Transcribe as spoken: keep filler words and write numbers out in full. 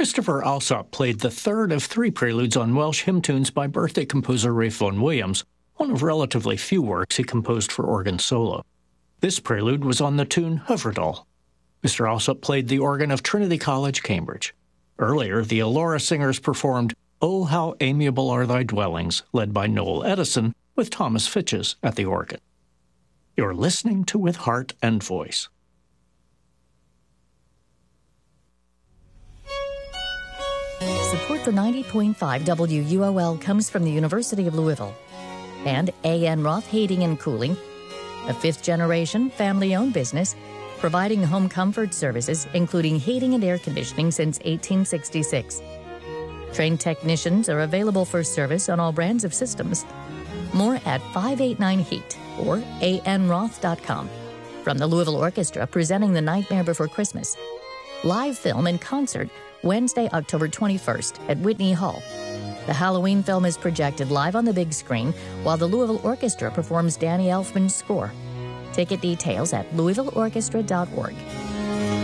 Christopher Alsop played the third of three preludes on Welsh hymn tunes by birthday composer Ralph Vaughan Williams, one of relatively few works he composed for organ solo. This prelude was on the tune Hyfrydol. Mister Alsop played the organ of Trinity College, Cambridge. Earlier, the Elora Singers performed "Oh, How Amiable Are Thy Dwellings," led by Noel Edison, with Thomas Fitches at the organ. You're listening to With Heart and Voice. Support for ninety point five W U O L comes from the University of Louisville and A N Roth Heating and Cooling, a fifth-generation family-owned business providing home comfort services, including heating and air conditioning since eighteen sixty-six. Trained technicians are available for service on all brands of systems. More at five eighty-nine heat or a n roth dot com. From the Louisville Orchestra presenting The Nightmare Before Christmas. Live film and concert Wednesday, October twenty-first at Whitney Hall. The Halloween film is projected live on the big screen while the Louisville Orchestra performs Danny Elfman's score. Ticket details at louisville orchestra dot org.